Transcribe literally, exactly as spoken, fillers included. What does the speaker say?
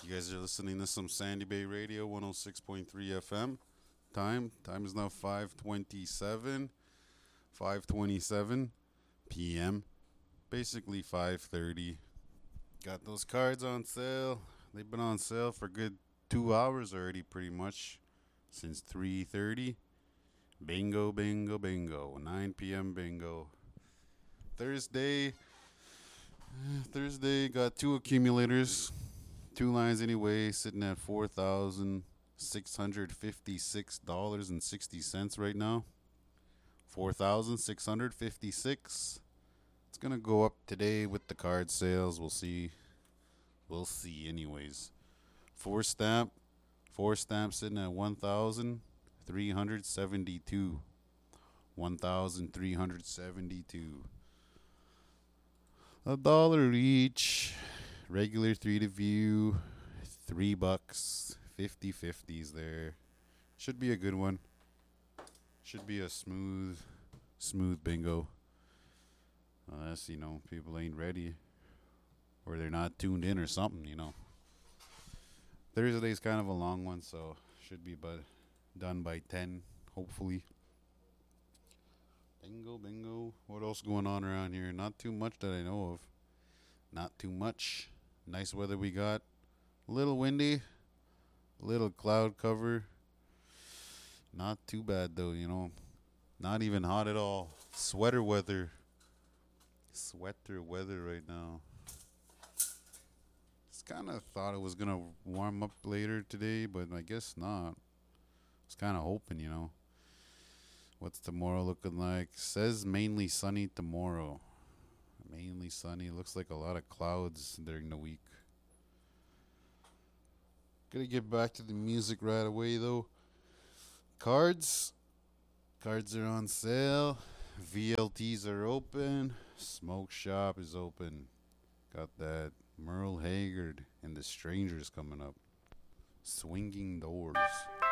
You guys are listening to some Sandy Bay Radio, one oh six point three F M. Time, time is now five twenty-seven, five twenty-seven P M. Basically five thirty. Got those cards on sale. They've been on sale for good two hours already, pretty much, since three thirty. Bingo, bingo, bingo. nine P M bingo. Thursday, Thursday got two accumulators. Two lines anyway, sitting at four thousand six hundred fifty-six dollars and sixty cents right now. four thousand six hundred fifty-six. It's going to go up today with the card sales. We'll see. We'll see anyways. Four stamp. Four stamp sitting at one thousand three hundred seventy-two. one thousand three hundred seventy-two. A dollar each. Regular three to view. Three bucks. fifty fifties there. Should be a good one. Should be a smooth, smooth bingo. Unless, you know, people ain't ready. Or they're not tuned in or something, you know. Thursday's kind of a long one, so should be but done by ten, hopefully. Bingo, bingo. What else going on around here? Not too much that I know of. Not too much. Nice weather we got. A little windy. A little cloud cover. Not too bad though, you know. Not even hot at all. Sweater weather. Sweater weather right now. Just kind of thought it was going to warm up later today, but I guess not. Just kind of hoping, you know. What's tomorrow looking like? Says mainly sunny tomorrow. Mainly sunny. Looks like a lot of clouds during the week. Gotta get back to the music right away, though. Cards. Cards are on sale. V L Ts are open. Smoke shop is open. Got that Merle Haggard and the Strangers coming up. Swinging Doors.